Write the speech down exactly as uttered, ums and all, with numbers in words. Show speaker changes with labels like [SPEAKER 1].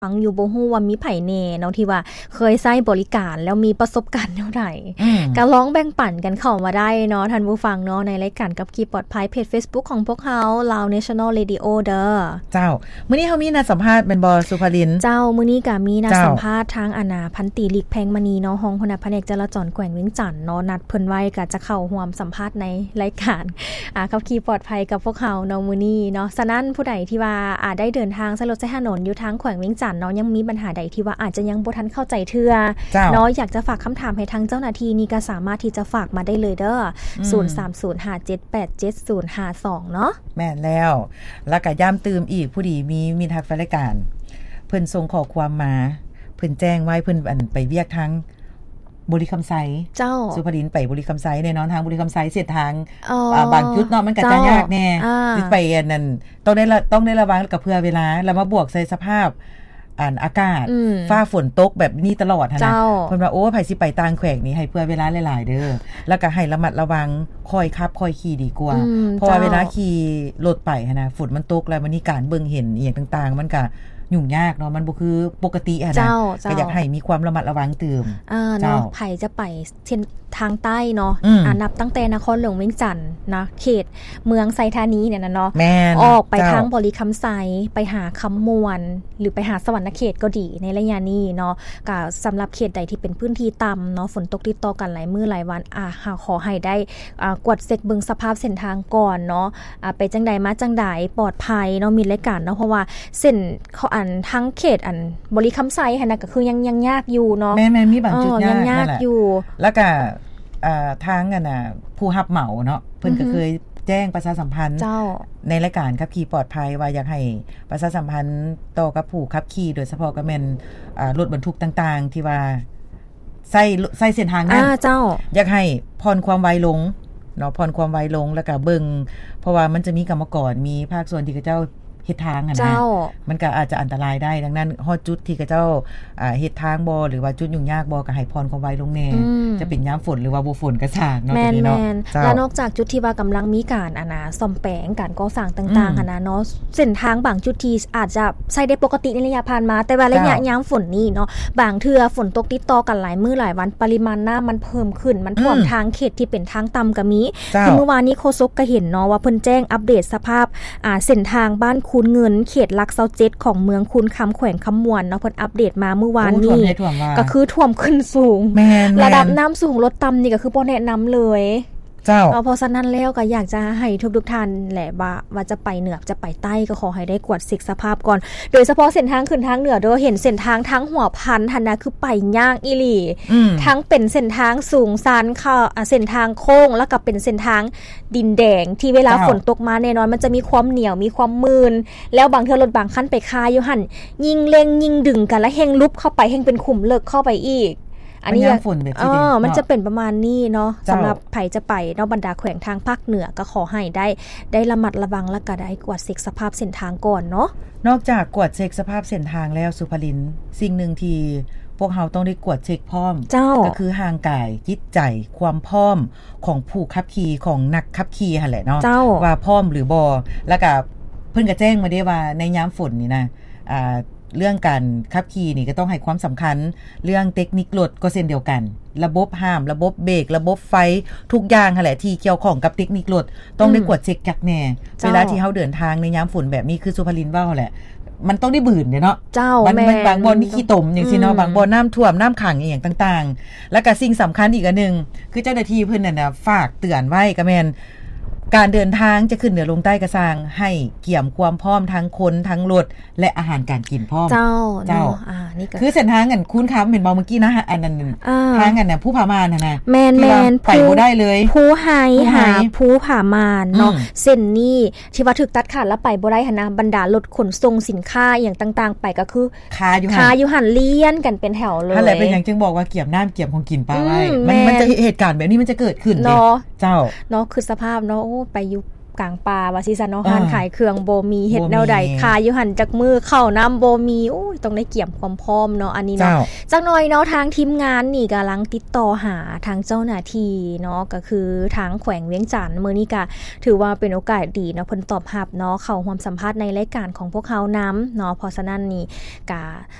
[SPEAKER 1] ฟังอยู่บ่ฮู้ว่ามีไผแน่เนาะที่ว่าเคยใช้บริการแล้วมีประสบการณ์เท่าใดก็ลองแบ่งปันกันเข้ามาได้เนาะท่านผู้ฟังเนาะในรายการกับขี่ปลอดภัยเพจ Facebook ของพวกเฮา Lao National Radio เด้อ
[SPEAKER 2] เจ้ามื้อนี้เฮามีนัดสัมภาษณ์แม่นบ่สุภริน
[SPEAKER 1] เจ้ามื้อนี้ก็มีนัดสัมภาษณ์ทางอาณาพันตรีลิกแพงมณีเนาะห้องหัวหน้าแผนกจราจรแขวงเวียงจันทน์เนาะนัดเพิ่นไว้ก็จะเข้าร่วมสัมภาษณ์ในรายการอ่ากับขี่ปลอดภัยกับพวกเฮาเนาะมื้อนี้เนาะฉะนั้นผู้ใดที่ว่าอ่าได้เดินทางใช้รถใช้ถนนอยู่ทางแขวงเวียงจันทน์เนาะยังมีปัญหาใดที่ว่าอาจจะยังบ่ทันเข้าใจเทื่อเนาะอยากจะฝากคำถามให้ทางเจ้าหน้าที่นี่ก็สามารถที่จะฝากมาได้เลยเด้อศูนย์ สาม ศูนย์ ห้า เจ็ด แปด เจ็ด ศูนย์ ห้า สองเนาะ
[SPEAKER 2] แม่นแล้วแล้วก็ย้ำเติมอีกผู้ดีมีมีทักรายการเพิ่นส่งข้อความมาเพิ่นแจ้งไว้เพิ่นอันไปเวียกทั้งบุรีคำไซ
[SPEAKER 1] เจ้า
[SPEAKER 2] สุภรินไปบุรีคำไซแน่นอนทางบุรีคำไซเส้นทางอ่าบางจุดเนาะมันก็จะยากแน่ที่ไปอันนั้นต้องได้ต้องได้ระวังกับเพื่อเวลาแล้วมาบวกใส่สภาพอ่านอากาศฟ้าฝนตกแบบนี้ตลอดนะเพิ่นว่าโอ้ไผสิไปต่างแขวงนี่ให้เพื่อเวลาหลายๆเด้อแล้วก็ให้ระมัดระวังคอยขับคอยขี่ดีกว่าเพราะว่าเวลาขี่รถไปนะฝนมันตกแล้วมันมีการเบิ่งเห็นอีหยังต่างๆมันก็ยุ่งยากเนาะมันบ่คือปกติอ่ะนะก็อยากให้มีความระมัดระวังเติม
[SPEAKER 1] อ่าเนาะไผจะไปเส้นทางใต้เนาะอ่านับตั้งแต่นครหลวงเวียงจันทน์นะเขตเมืองไซธานีเนี่ยนะเนาะออกไปทางบริคำไซไปหาคำมวลหรือไปหาสวรรณเขตก็ดีในระยะนี้เนาะก็สำหรับเขตใดที่เป็นพื้นที่ต่ำเนาะฝนตกติดต่อกันหลายมื้อหลายวันอ่าขอให้ได้อ่ากวดเช็คเบิ่งสภาพเส้นทางก่อนเนาะอ่าไปจังใดมาจังใดปลอดภัยเนาะมีรายการเนาะเพราะว่าเส้นเขาอันทั้งเขตอันบริคำไซหั่นน่ะก็คือยังยังยากอยู่เนาะ
[SPEAKER 2] แม่ๆมีบางจุดยาก
[SPEAKER 1] ยากอยู่
[SPEAKER 2] แล้วก็อ่าทางกันน่ะผู้รับเหมาเนาะเพิ่นก็เคยแจ้งประชาสัมพันธ์ในรายการขับขี่ปลอดภัยว่าอยากให้ประชาสัมพันธ์ต่อกับผู้ขับขี่โดยเฉพาะก็แม่นอ่ารถบรรทุกต่างๆที่ว่าใช้ใช้เส้นทางนั้น
[SPEAKER 1] เจ้า
[SPEAKER 2] อยากให้ผ่อนความไวลงเนาะผ่อนความไวลงแล้วก็เบิ่งเพราะว่ามันจะมีกรรมกรมีภาคส่วนที่เขาเจ้าเฮ็ดทางอ่ะนะมันก็อาจจะอันตรายได้ดังนั้นฮอดจุดที่เขาเจ้าอ่าเฮ็ดทางบ่หรือว่าจุดยุ่งยากบ่ก็ให้พรความไวลงแน่จะเป็นยามฝนหรือว่าบ่ฝนก็ช่างเนาะตรงนี้เนาะ
[SPEAKER 1] แล้วนอกจากจุดที่ว่ากำลังมีการอ่ะนะซ่อมแปลงการก่อสร้างต่างๆอ่ะนะเนาะเส้นทางบางจุดที่อาจจะใช้ได้ปกติในระยะผ่านมาแต่ว่าระยะยามฝนนี่เนาะบางเทื่อฝนตกติดต่อกันหลายมื้อหลายวันปริมาณน้ำมันเพิ่มขึ้นมันท่วมทางเขตที่เป็นทางต่ำก็มีคือเมื่อวานนี้โฆษกก็เห็นเนาะว่าเพิ่นแจ้งอัปเดตสภาพอ่าเส้นทางบ้านคูนเงินเขตหลักเซาเจ็ดของเมืองคูนคำแขวงคำมวนเนาะเพิ่นอัปเดตมาเมื่อวานนี้ก็คือท่วมขึ้นสูงระดับน้ำสูงลดต่ำนี่ก็คือบ่แนะนำเลย
[SPEAKER 2] เจ้า
[SPEAKER 1] เพราะฉะนั้นแล้วก็อยากจะให้ทุกๆท่านแหละว่าว่าจะไปเหนือจะไปใต้ก็ขอให้ได้กวดเช็คสภาพก่อนโดยเฉพาะเส้นทางขึ้นทางเหนือโดยเห็นเส้นทางทั้งหัวพันหั่นน่ะคือไปยากอีหลีทั้งเป็นเส้นทางสูงชันค่ะเส้นทางโค้งแล้วก็เป็นเส้นทางดินแดงที่เวลาฝนตกมาแน่นอนมันจะมีความเหนียวมีความมืนแล้วบางเทื่อรถบางคันไปคาอยู่หั่นยิ่งเร่งยิ่งดึงกันแล้วแฮงลุบเข้าไปแฮงเป็นขุมเลิกเข้าไปอีกอันนี้ฝนแบบที่เออมันจะเป็นประมาณนี้เนาะสำหรับไผจะไปเนาะบรรดาแขวงทางภาคเหนือก็ขอให้ได้ได้ระมัดระวังและก็ได้กวดเช็คสภาพเส้นทางก่อนเนาะ
[SPEAKER 2] นอกจากกวดเช็คสภาพเส้นทางแล้วสุภรินสิ่งนึงที่พวกเฮาต้องได้กวดเช็คพร้อมก็คือห่างกายจิตใจความพร้อมของผู้ขับขี่ของนักขับขี่หั่นแหละเนาะว่าพร้อมหรือบ่แล้วก็เพิ่นก็แจ้งมาได้ว่าในยามฝนนี่นะอ่าเรื่องการขับขี่นี่ก็ต้องให้ความสำคัญเรื่องเทคนิครถก็เช่นเดียวกันระบบห้ามระบบเบรกระบบไฟทุกอย่างนั่นแหละที่เกี่ยวข้องกับเทคนิครถต้องได้กวดเช็คจักแน่เวลาที่เฮาเดินทางในยามฝนแบบนี้คือสุภรินว่าแหละมันต้องได้บื่นเนาะมันมันบางบ่อนมีขี้ตมอย่างซี่เนาะบางบ่อนน้ำท่วมน้ำขังอีหยังต่างๆแล้วก็สิ่งสำคัญอีกอันนึงคือเจ้าหน้าที่เพิ่นน่ะฝากเตือนไว้ก็แม่นการเดินทางจะขึ้นเหนือลงใต้กระสร้างให้เกี่ยมความพร้อมทั้งคนทั้งรถและอาหารการกินพร้อม
[SPEAKER 1] เจ้า
[SPEAKER 2] เจ้า
[SPEAKER 1] อ่านี่ก็
[SPEAKER 2] คือเส้นทางกันคุ้นค้ำเห็นบ่เมื่อกี้นะอันนั้นทางกันน่ะผู้ผามานน่ะนะ
[SPEAKER 1] แม่นๆ
[SPEAKER 2] ไปบ่ได้เลย
[SPEAKER 1] ผู้ไห้หาผู้ผามานเนาะเส้นนี้ที่ว่าถูกตัดขาดแล้วไปบ่ได้หั่นนะบรรดารถขนส่งสินค้าอย่างต่างๆไปก็คือ
[SPEAKER 2] คาอยู่หั่น
[SPEAKER 1] คาอยู่หั่นเลี้ยนกันเป็นแถวเลย
[SPEAKER 2] นั่นแหละเป็นอย่างจึงบอกว่าเกี่ยมน้ำเกี่ยมของกินปลาไว้มันมันจะเหตุการณ์แบบนี้มันจะเกิดขึ้นเนาะ
[SPEAKER 1] เจ้าเนาะคือสภาพเนาะโอ้ไปอยู่กลางป่าว่าสิซั่นเนาะร้านขายเครื่องบ่มีเฮ็ดแนวใดขายอยู่หั่นจักมือเข้าน้ำบ่มีโอ้ยต้องได้เกี่ยมความพร้อมเนาะอันนี้เนาะจักหน่อยเนาะทางทีมงานนี่กำลังติดต่อหาทางเจ้าหน้าที่เนาะก็คือทางแขวงเวียงจันทน์มื้อนี้ก็ถือว่าเป็นโอกาสดีเนาะเพิ่นตอบรับเนาะเข้าร่วมสัมภาษณ์ในรายการของพวกเฮานำเนาะเพราะฉะนั้นนี่ก็